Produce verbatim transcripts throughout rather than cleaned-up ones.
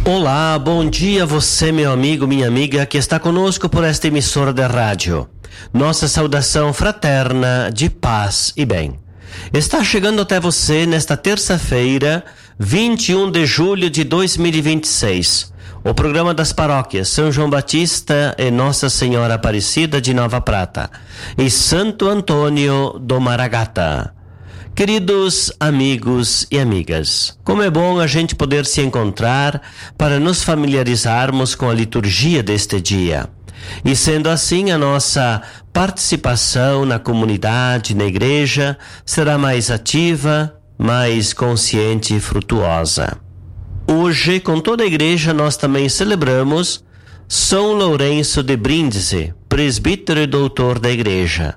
Olá, bom dia a você, meu amigo, minha amiga, que está conosco por esta emissora de rádio. Nossa saudação fraterna de paz e bem. Está chegando até você nesta terça-feira, vinte e um de julho de dois mil e vinte e seis, o programa das paróquias São João Batista e Nossa Senhora Aparecida de Nova Prata e Santo Antônio do Maragata. Queridos amigos e amigas, como é bom a gente poder se encontrar para nos familiarizarmos com a liturgia deste dia. E sendo assim, a nossa participação na comunidade, na igreja, será mais ativa, mais consciente e frutuosa. Hoje, com toda a igreja, nós também celebramos São Lourenço de Brindisi, presbítero e doutor da igreja,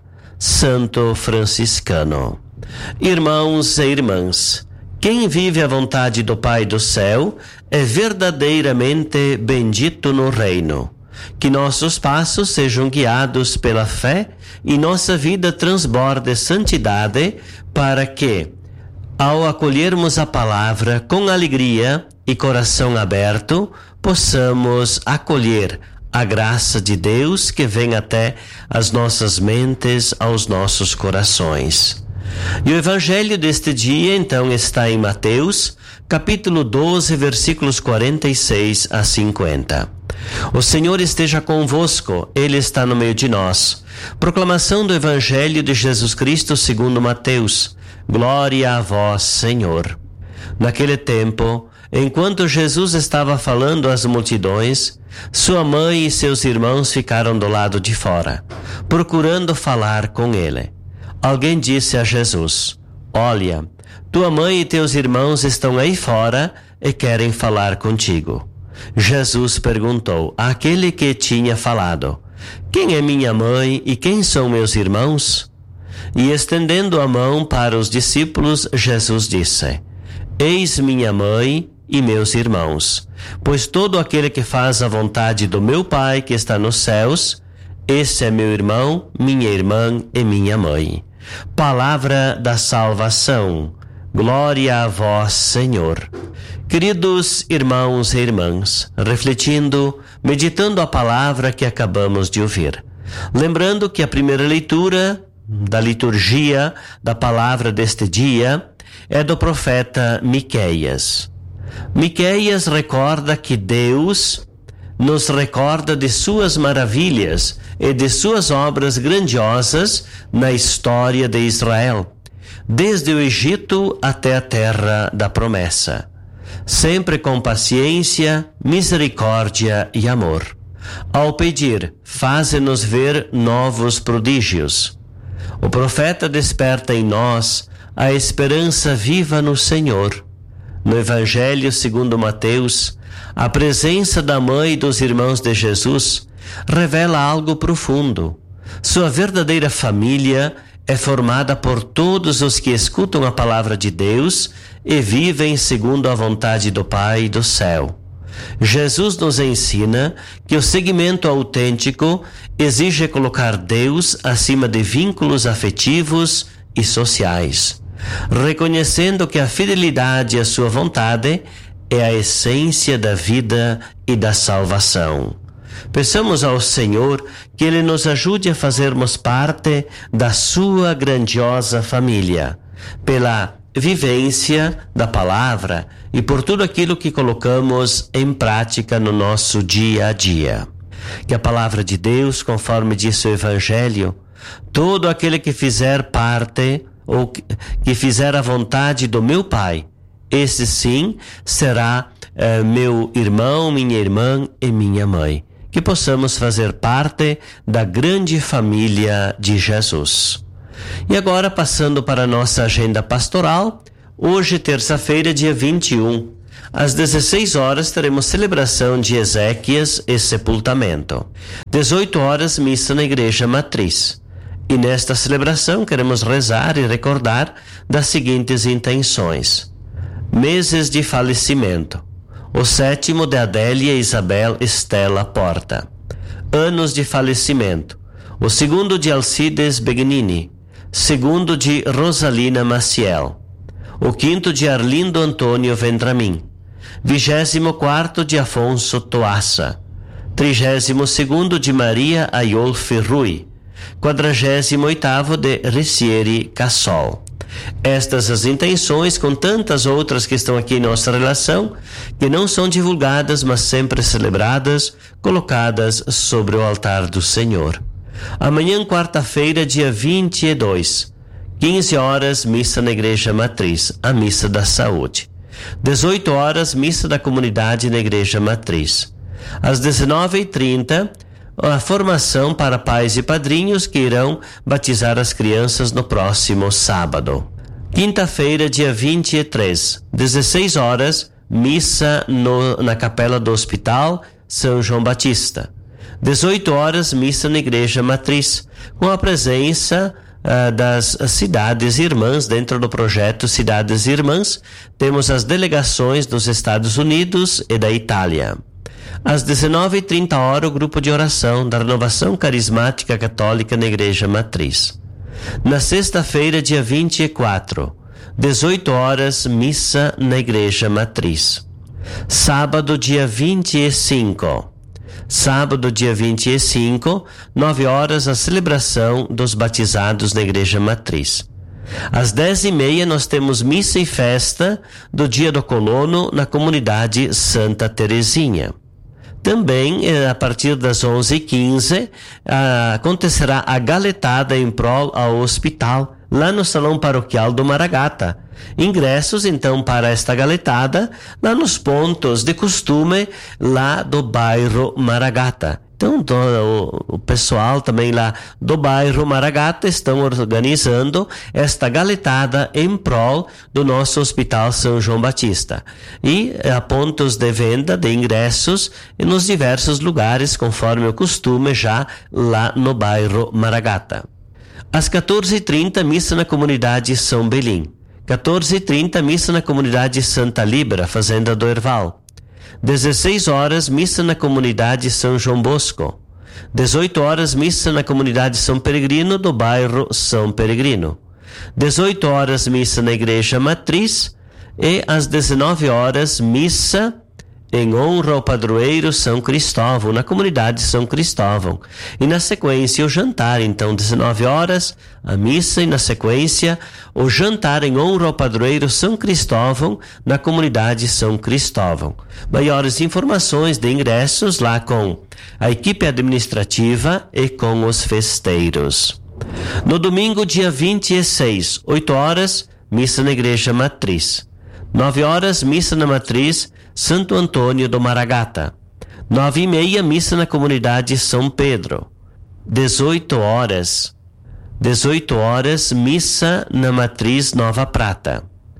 santo franciscano. Irmãos e irmãs, quem vive a vontade do Pai do céu é verdadeiramente bendito no reino. Que nossos passos sejam guiados pela fé e nossa vida transborde santidade para que, ao acolhermos a palavra com alegria e coração aberto, possamos acolher a graça de Deus que vem até as nossas mentes, aos nossos corações. E o evangelho deste dia, então, está em Mateus, capítulo doze, versículos quarenta e seis a cinquenta. O Senhor esteja convosco, Ele está no meio de nós. Proclamação do evangelho de Jesus Cristo segundo Mateus. Glória a vós, Senhor. Naquele tempo, enquanto Jesus estava falando às multidões, sua mãe e seus irmãos ficaram do lado de fora, procurando falar com ele. Alguém disse a Jesus: Olha, tua mãe e teus irmãos estão aí fora e querem falar contigo. Jesus perguntou àquele que tinha falado: Quem é minha mãe e quem são meus irmãos? E estendendo a mão para os discípulos, Jesus disse: Eis minha mãe e meus irmãos, pois todo aquele que faz a vontade do meu Pai que está nos céus, esse é meu irmão, minha irmã e minha mãe. Palavra da salvação. Glória a vós, Senhor. Queridos irmãos e irmãs, refletindo, meditando a palavra que acabamos de ouvir. Lembrando que a primeira leitura da liturgia da palavra deste dia é do profeta Miqueias. Miqueias recorda que Deus nos recorda de suas maravilhas e de suas obras grandiosas na história de Israel, desde o Egito até a terra da promessa, sempre com paciência, misericórdia e amor. Ao pedir, faze-nos ver novos prodígios. O profeta desperta em nós a esperança viva no Senhor. No Evangelho segundo Mateus, a presença da mãe e dos irmãos de Jesus revela algo profundo. Sua verdadeira família é formada por todos os que escutam a palavra de Deus e vivem segundo a vontade do Pai do céu. Jesus nos ensina que o seguimento autêntico exige colocar Deus acima de vínculos afetivos e sociais, reconhecendo que a fidelidade à sua vontade é a essência da vida e da salvação. Peçamos ao Senhor que Ele nos ajude a fazermos parte da sua grandiosa família, pela vivência da palavra e por tudo aquilo que colocamos em prática no nosso dia a dia. Que a palavra de Deus, conforme diz o Evangelho, todo aquele que fizer parte ou que fizer a vontade do meu Pai, esse sim será eh, meu irmão, minha irmã e minha mãe. Que possamos fazer parte da grande família de Jesus. E agora, passando para a nossa agenda pastoral, hoje, terça-feira, dia vinte e um, às dezesseis horas, teremos celebração de exéquias e sepultamento. dezoito horas, missa na Igreja Matriz. E nesta celebração queremos rezar e recordar das seguintes intenções: meses de falecimento. O sétimo de Adélia Isabel Estela Porta. Anos de falecimento. O segundo de Alcides Begnini. Segundo de Rosalina Maciel. O quinto de Arlindo Antônio Vendramin. vigésimo quarto de Afonso Toassa, trigésimo segundo de Maria Aiolfi Rui, quadragésimo oitavo de Ricieri Cassol. Estas as intenções, com tantas outras que estão aqui em nossa relação, que não são divulgadas, mas sempre celebradas, colocadas sobre o altar do Senhor. Amanhã, quarta-feira, dia vinte e dois, quinze horas, missa na Igreja Matriz, a Missa da Saúde. dezoito horas, missa da comunidade na Igreja Matriz. Às dezenove e trinta, a formação para pais e padrinhos que irão batizar as crianças no próximo sábado. Quinta-feira, dia vinte e três, dezesseis horas, missa no, na Capela do Hospital São João Batista. dezoito horas, missa na Igreja Matriz, com a presença uh, das cidades irmãs dentro do projeto Cidades Irmãs. Temos as delegações dos Estados Unidos e da Itália. Às dezenove e trinta horas, o grupo de oração da Renovação Carismática Católica na Igreja Matriz. Na sexta-feira, dia vinte e quatro, dezoito horas, missa na Igreja Matriz. Sábado, dia vinte e cinco. Sábado, dia vinte e cinco, nove horas, a celebração dos batizados na Igreja Matriz. Às dez e meia, nós temos missa e festa do Dia do Colono na comunidade Santa Terezinha. Também, a partir das onze e quinze, acontecerá a galetada em prol ao hospital, lá no Salão Paroquial do Maragata. Ingressos, então, para esta galetada, lá nos pontos de costume, lá do bairro Maragata. Então, do, o, o pessoal também lá do bairro Maragata estão organizando esta galetada em prol do nosso Hospital São João Batista. E há pontos de venda de ingressos nos diversos lugares, conforme o costume, já lá no bairro Maragata. Às quatorze e trinta, missa na comunidade São Belim. quatorze e trinta, missa na comunidade Santa Libra, Fazenda do Herval. dezesseis horas, missa na comunidade São João Bosco. dezoito horas, missa na comunidade São Peregrino, do bairro São Peregrino. dezoito horas, missa na Igreja Matriz. E às dezenove horas, missa em honra ao padroeiro São Cristóvão, na comunidade São Cristóvão. E na sequência, o jantar. Então, dezenove horas, a missa, e na sequência, o jantar em honra ao padroeiro São Cristóvão, na comunidade São Cristóvão. Maiores informações de ingressos lá com a equipe administrativa e com os festeiros. No domingo, dia vinte e seis, oito horas, missa na Igreja Matriz. nove horas, missa na Matriz Santo Antônio do Maragata. Nove e meia, missa na comunidade São Pedro. dezoito horas. dezoito horas, missa na Matriz Nova Prata.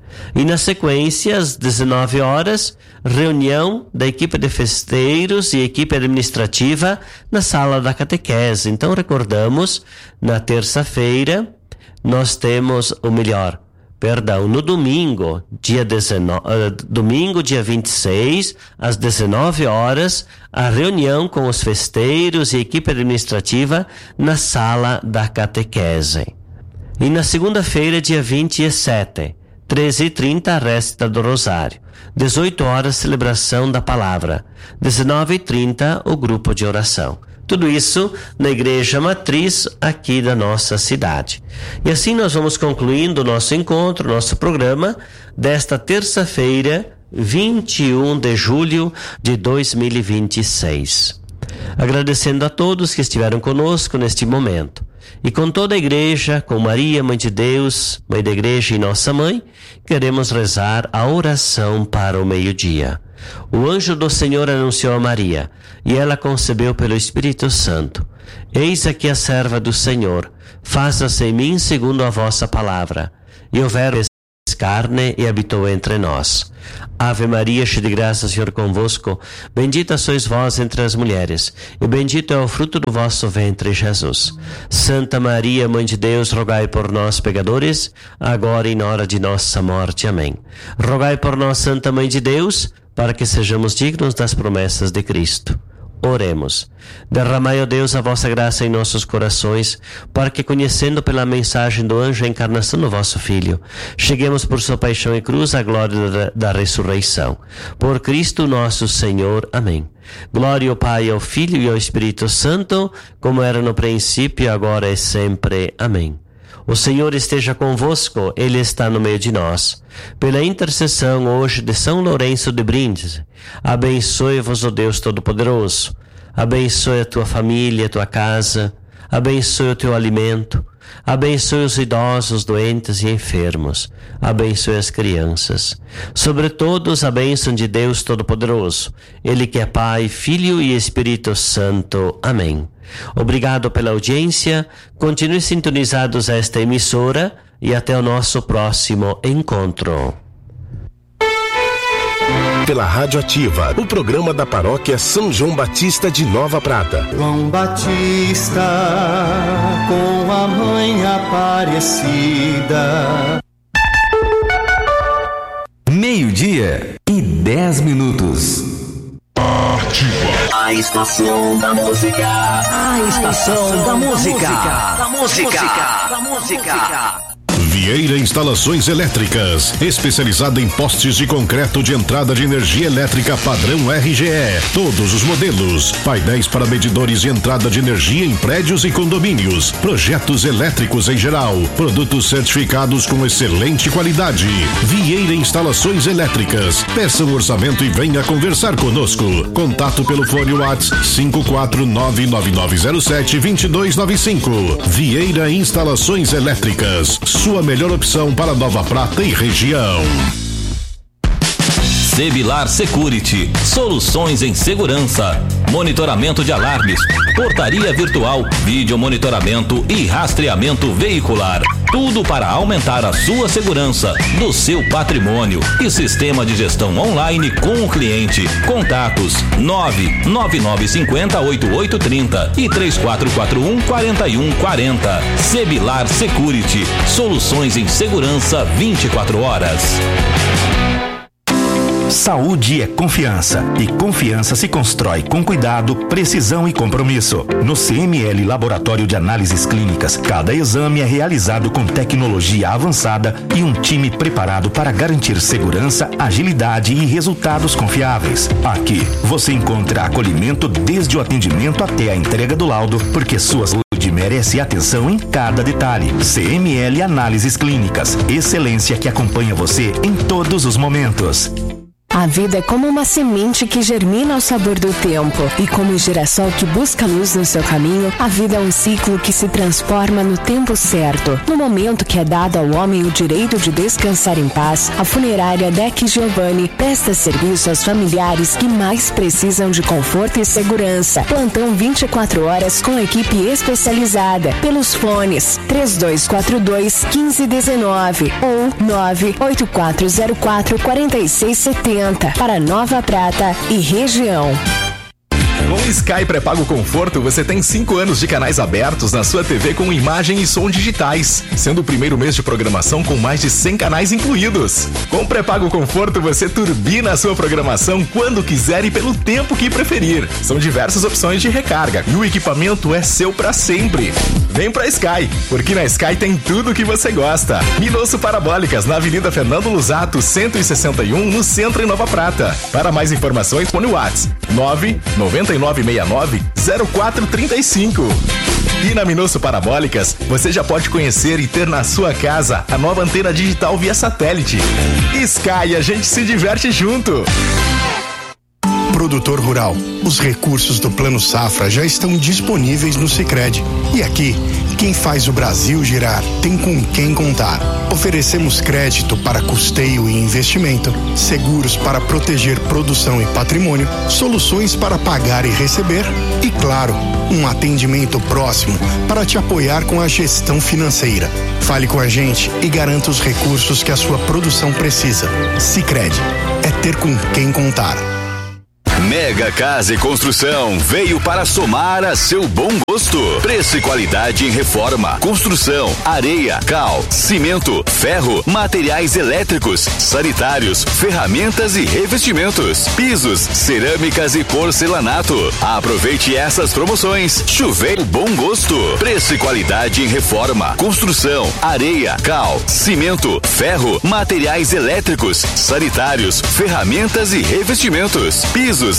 E na sequência, às dezenove horas, reunião da equipe de festeiros e equipe administrativa na sala da catequese. Então, recordamos, na terça-feira, nós temos o melhor. Perdão, no domingo, dia dezenove, uh, domingo, dia vinte e seis, às dezenove horas, a reunião com os festeiros e equipe administrativa na sala da catequese. E na segunda-feira, dia vinte e sete, treze e trinta, a resta do Rosário. dezoito horas, celebração da palavra. dezenove e trinta, o grupo de oração. Tudo isso na Igreja Matriz aqui da nossa cidade. E assim nós vamos concluindo o nosso encontro, nosso programa desta terça-feira, vinte e um de julho de dois mil e vinte e seis. Agradecendo a todos que estiveram conosco neste momento. E com toda a Igreja, com Maria, Mãe de Deus, Mãe da Igreja e Nossa Mãe, queremos rezar a oração para o meio-dia. O anjo do Senhor anunciou a Maria, e ela concebeu pelo Espírito Santo. Eis aqui a serva do Senhor, faça-se em mim segundo a vossa palavra. E o Verbo fez carne e habitou entre nós. Ave Maria, cheia de graça, o Senhor convosco, bendita sois vós entre as mulheres, e bendito é o fruto do vosso ventre, Jesus. Santa Maria, Mãe de Deus, rogai por nós, pecadores, agora e na hora de nossa morte. Amém. Rogai por nós, Santa Mãe de Deus, para que sejamos dignos das promessas de Cristo. Oremos. Derramai, ó Deus, a vossa graça em nossos corações, para que, conhecendo pela mensagem do anjo a encarnação do vosso Filho, cheguemos por sua paixão e cruz à glória da, da ressurreição. Por Cristo nosso Senhor. Amém. Glória ao Pai, ao Filho e ao Espírito Santo, como era no princípio, agora e sempre. Amém. O Senhor esteja convosco, Ele está no meio de nós. Pela intercessão hoje de São Lourenço de Brindisi, abençoe-vos o Deus Todo-Poderoso. Abençoe a tua família, a tua casa, abençoe o teu alimento, abençoe os idosos, doentes e enfermos, abençoe as crianças. Sobre todos, a bênção de Deus Todo-Poderoso, Ele que é Pai, Filho e Espírito Santo. Amém. Obrigado pela audiência, continue sintonizados a esta emissora e até o nosso próximo encontro. Pela Rádio Ativa, o programa da Paróquia São João Batista de Nova Prata. João Batista, com a mãe Aparecida. Meio-dia e dez minutos. A estação da música. A estação da música. Da música. Da música. Vieira Instalações Elétricas, especializada em postes de concreto de entrada de energia elétrica padrão R G E. Todos os modelos, painéis para medidores de entrada de energia em prédios e condomínios, projetos elétricos em geral, produtos certificados com excelente qualidade. Vieira Instalações Elétricas. Peça um orçamento e venha conversar conosco. Contato pelo fone WhatsApp cinco quatro nove nove nove zero sete dois dois nove cinco. Vieira Instalações Elétricas. Sua melhor opção para Nova Prata e região. Sebilar Security, soluções em segurança, monitoramento de alarmes, portaria virtual, vídeo monitoramento e rastreamento veicular. Tudo para aumentar a sua segurança do seu patrimônio e sistema de gestão online com o cliente. Contatos nove nove nove cinco zero oito oito três zero e três quatro quatro um quatro um quatro zero. Sebilar Security, soluções em segurança vinte e quatro horas. Saúde é confiança, e confiança se constrói com cuidado, precisão e compromisso. No C M L Laboratório de Análises Clínicas, cada exame é realizado com tecnologia avançada e um time preparado para garantir segurança, agilidade e resultados confiáveis. Aqui, você encontra acolhimento desde o atendimento até a entrega do laudo, porque sua saúde merece atenção em cada detalhe. C M L Análises Clínicas, excelência que acompanha você em todos os momentos. A vida é como uma semente que germina ao sabor do tempo. E como o girassol que busca luz no seu caminho, a vida é um ciclo que se transforma no tempo certo. No momento que é dado ao homem o direito de descansar em paz, a funerária Deck Giovanni presta serviço aos familiares que mais precisam de conforto e segurança. Plantão vinte e quatro horas com equipe especializada. Pelos fones três dois quatro dois, um cinco um nove ou nove oito quatro zero quatro, quatro seis sete zero para Nova Prata e região. Com Sky Pré-Pago Conforto, você tem cinco anos de canais abertos na sua T V com imagem e som digitais, sendo o primeiro mês de programação com mais de cem canais incluídos. Com Pré-Pago Conforto, você turbina a sua programação quando quiser e pelo tempo que preferir. São diversas opções de recarga e o equipamento é seu para sempre. Vem pra Sky, porque na Sky tem tudo o que você gosta. Minosso Parabólicas, na Avenida Fernando Lusato, cento e sessenta e um, no centro em Nova Prata. Para mais informações, fone WhatsApp nove nove nove seis nove zero quatro três cinco. E na Minosso Parabólicas, você já pode conhecer e ter na sua casa a nova antena digital via satélite. Sky, a gente se diverte junto. Produtor rural, os recursos do Plano Safra já estão disponíveis no Sicredi. E aqui, quem faz o Brasil girar tem com quem contar. Oferecemos crédito para custeio e investimento, seguros para proteger produção e patrimônio, soluções para pagar e receber e, claro, um atendimento próximo para te apoiar com a gestão financeira. Fale com a gente e garanta os recursos que a sua produção precisa. Sicredi, é ter com quem contar. Mega Casa e Construção veio para somar a seu bom gosto. Preço e qualidade em reforma, construção, areia, cal, cimento, ferro, materiais elétricos, sanitários, ferramentas e revestimentos, pisos, cerâmicas e porcelanato. Aproveite essas promoções. Chuveiro Bom Gosto. Preço e qualidade em reforma, construção, areia, cal, cimento, ferro, materiais elétricos, sanitários, ferramentas e revestimentos, pisos,